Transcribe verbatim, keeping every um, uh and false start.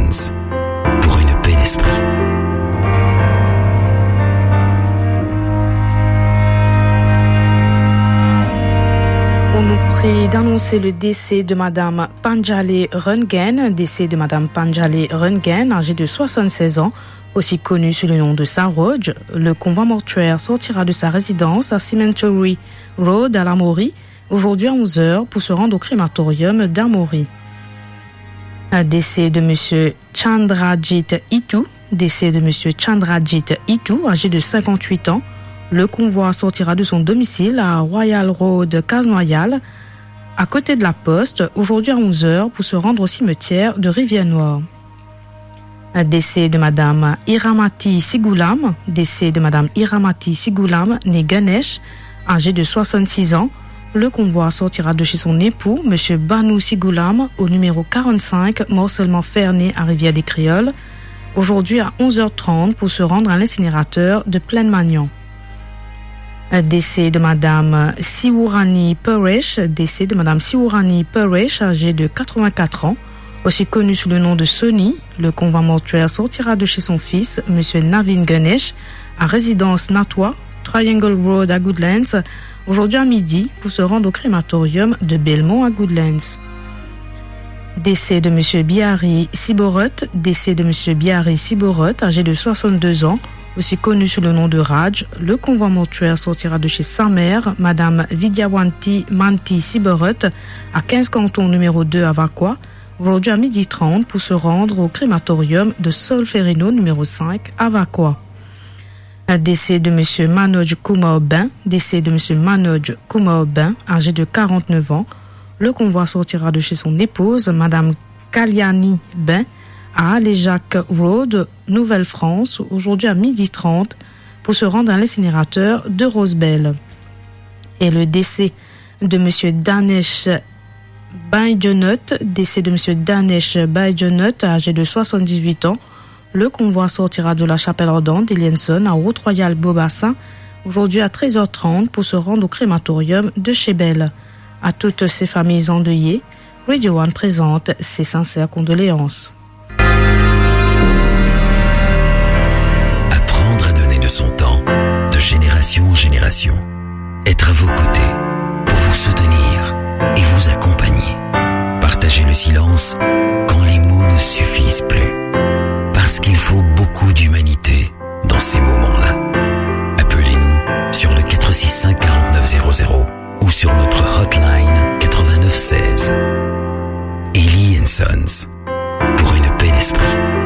Sons, pour une paix d'esprit. On nous prie d'annoncer le décès de Madame Panjale Röntgen, décès de Madame Panjale Röntgen, âgée de soixante-seize ans, aussi connue sous le nom de Saroj. Le convoi mortuaire sortira de sa résidence à Cemetery Road à Lamourie, aujourd'hui à onze heures, pour se rendre au crématorium d'Amourie. Décès de Monsieur Chandrajit Itu, décès de Monsieur Chandrajit Itu, âgé de cinquante-huit ans. Le convoi sortira de son domicile à Royal Road, Casnoyal, à côté de la Poste, aujourd'hui à onze heures, pour se rendre au cimetière de Rivière-Noire. Décès de Madame Iramati Sigulam, décès de Madame Iramati Sigulam, née Ganesh, âgée de soixante-six ans. Le convoi sortira de chez son époux, Monsieur Banu Sigulam, au numéro quarante-cinq, morcellement Ferné à Rivière-des-Crioles, aujourd'hui à onze heures trente, pour se rendre à l'incinérateur de Plaine-Magnan. Décès de Madame Siwurani Paresh, décès de Madame Siwurani Paresh, âgée de quatre-vingt-quatre ans, aussi connue sous le nom de Sony. Le convoi mortuaire sortira de chez son fils, Monsieur Navin Ganesh, à résidence Natwa, Triangle Road à Goodlands, aujourd'hui à midi, pour se rendre au crématorium de Belmont à Goodlands. Décès de Monsieur Bihari Siborot, décès de Monsieur Bihari Siborot, âgé de soixante-deux ans, aussi connu sous le nom de Raj. Le convoi mortuaire sortira de chez sa mère, Madame Vidyawanti Manti Siborot, à quinze Canton numéro deux à Vaqua, aujourd'hui à midi trente, pour se rendre au crématorium de Solferino numéro cinq à Vaqua. Décès de Monsieur Manoj Kumar Ben, décès de Monsieur Manoj Kumar Ben, âgé de quarante-neuf ans. Le convoi sortira de chez son épouse, Madame Kalyani Ben, à Aléjac Road, Nouvelle-France, aujourd'hui à midi trente, pour se rendre à l'incinérateur de Rosebel. Et le décès de Monsieur Danesh Baijonot, décès de Monsieur Danesh Baijonot, âgé de soixante-dix-huit ans. Le convoi sortira de la chapelle ardente d'Elienson à Route Royale Beaubassin, aujourd'hui à treize heures trente, pour se rendre au crématorium de Chebel. À toutes ces familles endeuillées, Radio One présente ses sincères condoléances. Apprendre à donner de son temps, de génération en génération. Être à vos côtés, pour vous soutenir et vous accompagner. Partager le silence quand les mots ne suffisent plus. Parce qu'il faut beaucoup d'humanité dans ces moments-là. Appelez-nous sur le quatre six cinq quarante-neuf zéro zéro ou sur notre hotline quatre-vingt-neuf seize. Eli and Sons.